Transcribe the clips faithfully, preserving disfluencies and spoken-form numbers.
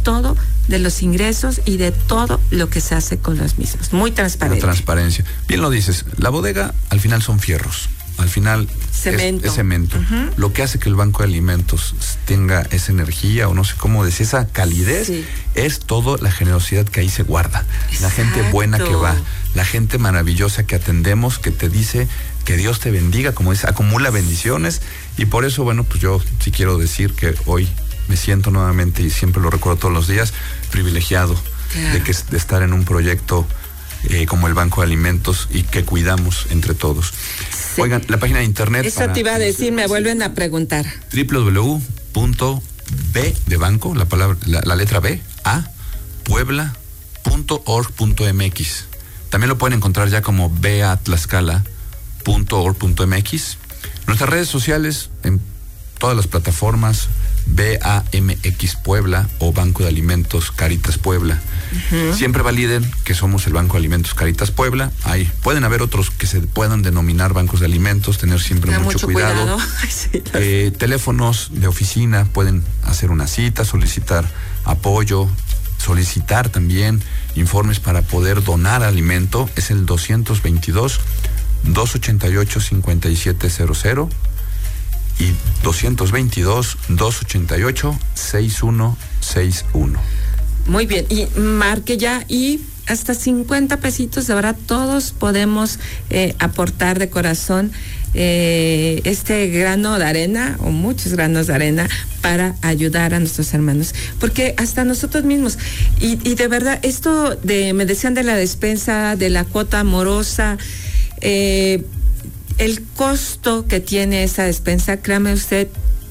todo de los ingresos y de todo lo que se hace con los mismos. Muy transparente. La transparencia. Bien lo dices, la bodega al final son fierros. Al final cemento. Es, es cemento. Uh-huh. Lo que hace que el Banco de Alimentos tenga esa energía, o no sé cómo decir, esa calidez, sí. es toda la generosidad que ahí se guarda. Exacto. La gente buena que va, la gente maravillosa que atendemos, que te dice que Dios te bendiga, como dice, acumula bendiciones. Y por eso, bueno, pues yo sí quiero decir que hoy me siento nuevamente, y siempre lo recuerdo todos los días, privilegiado claro. de, que, de estar en un proyecto eh, como el Banco de Alimentos y que cuidamos entre todos. Sí. Oigan, la página de internet. Eso te iba a decir, me vuelven a preguntar. doble u doble u doble u punto b de banco, la palabra, la, la letra B, a, puebla punto org punto m x. También lo pueden encontrar ya como b a tlaxcala punto org punto m x. Nuestras redes sociales, en todas las plataformas, B A M X Puebla o Banco de Alimentos Caritas Puebla. Uh-huh. Siempre validen que somos el Banco de Alimentos Caritas Puebla. Ahí pueden haber otros que se puedan denominar bancos de alimentos, tener siempre mucho, mucho cuidado. cuidado. Sí, eh, teléfonos de oficina, pueden hacer una cita, solicitar apoyo, solicitar también informes para poder donar alimento. Es el doscientos veintidós, doscientos ochenta y ocho, cincuenta y siete cero cero. Y doscientos veintidós, doscientos ochenta y ocho, sesenta y uno sesenta y uno. Muy bien, y marque ya, y hasta cincuenta pesitos, de verdad todos podemos eh, aportar de corazón eh, este grano de arena, o muchos granos de arena, para ayudar a nuestros hermanos, porque hasta nosotros mismos, y, y de verdad, esto de, me decían de la despensa, de la cuota amorosa, eh, el costo que tiene esa despensa, créame usted,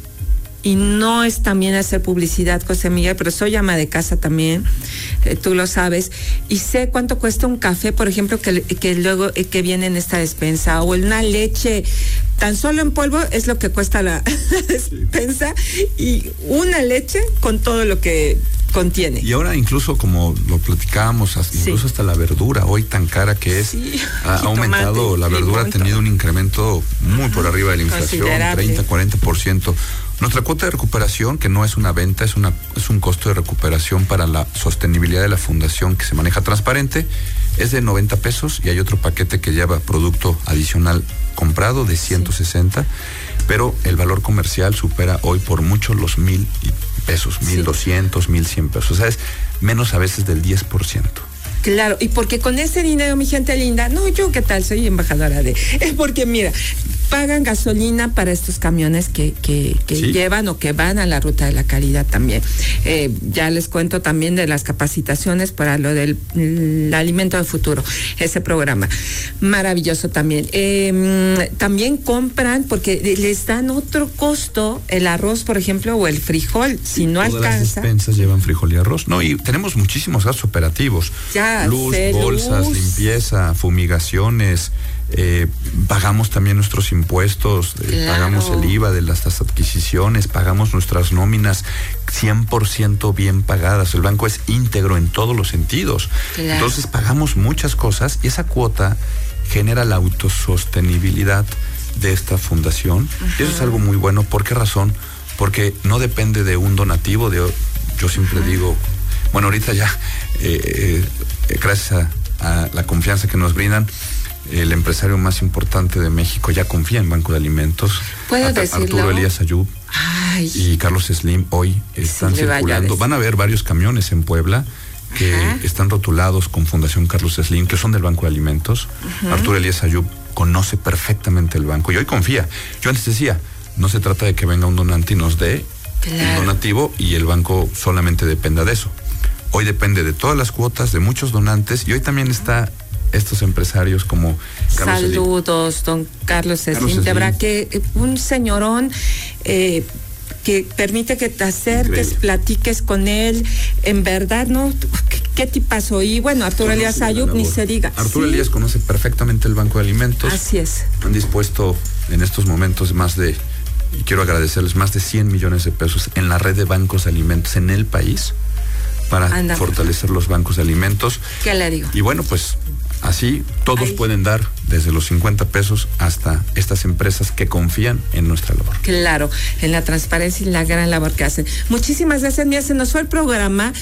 y no es también hacer publicidad, José Miguel, pero soy ama de casa también, eh, tú lo sabes, y sé cuánto cuesta un café, por ejemplo, que, que luego eh, que viene en esta despensa, o una leche, tan solo en polvo es lo que cuesta la despensa, y una leche con todo lo que contiene. Y ahora incluso, como lo platicábamos, hasta, incluso sí. hasta la verdura, hoy tan cara que es, sí. ha aumentado, tomate, la verdura limón, ha tenido un incremento muy por arriba de la inflación, treinta, cuarenta por ciento. Nuestra cuota de recuperación, que no es una venta, es, una, es un costo de recuperación para la sostenibilidad de la fundación que se maneja transparente, es de noventa pesos, y hay otro paquete que lleva producto adicional comprado de ciento sesenta, sí. pero el valor comercial supera hoy por mucho los mil pesos, sí. mil doscientos, mil cien pesos, o sea, es menos a veces del diez por ciento. Claro, y porque con ese dinero, mi gente linda, no, yo qué tal, soy embajadora de, es porque mira, pagan gasolina para estos camiones que, que, que ¿sí? llevan o que van a la ruta de la caridad también. Eh, ya les cuento también de las capacitaciones para lo del el alimento del futuro, ese programa. Maravilloso también. Eh, también compran, porque les dan otro costo, el arroz, por ejemplo, o el frijol, si sí, no todas alcanza. Las despensas llevan frijol y arroz. No, y tenemos muchísimos gastos operativos. Ya, luz, sé, bolsas, luz. limpieza, fumigaciones. Eh, pagamos también nuestros impuestos, eh, claro. pagamos el I V A de las adquisiciones, pagamos nuestras nóminas cien por ciento bien pagadas. El banco es íntegro en todos los sentidos. Claro. Entonces pagamos muchas cosas, y esa cuota genera la autosostenibilidad de esta fundación. Uh-huh. Y eso es algo muy bueno. ¿Por qué razón? Porque no depende de un donativo. De, yo siempre uh-huh. digo, bueno, ahorita ya, eh, eh, gracias a, a la confianza que nos brindan, el empresario más importante de México ya confía en Banco de Alimentos. ¿Puedo Ar- decirlo? Arturo Elías Ayub Ay. y Carlos Slim hoy están sí, circulando. Van a haber varios camiones en Puebla que Ajá. están rotulados con Fundación Carlos Slim, que son del Banco de Alimentos. Ajá. Arturo Elías Ayub conoce perfectamente el banco y hoy confía. Yo antes decía, no se trata de que venga un donante y nos dé claro. un donativo y el banco solamente dependa de eso. Hoy depende de todas las cuotas, de muchos donantes, y hoy también está estos empresarios como Carlos Saludos, Slim. Don Carlos Slim. De verdad que un señorón eh, que permite que te acerques, increíble. Platiques con él, en verdad, ¿no? ¿Qué, qué tipazo? Y bueno, Arturo conoce Elías Ayub, ni se diga. Arturo ¿sí? Elías conoce perfectamente el Banco de Alimentos. Así es. Han dispuesto en estos momentos más de, y quiero agradecerles, más de cien millones de pesos en la red de bancos de alimentos en el país para Anda. fortalecer los bancos de alimentos. ¿Qué le digo? Y bueno, pues así todos Ay. pueden dar desde los cincuenta pesos hasta estas empresas que confían en nuestra labor. Claro, en la transparencia y la gran labor que hacen. Muchísimas gracias, mía, se nos fue el programa.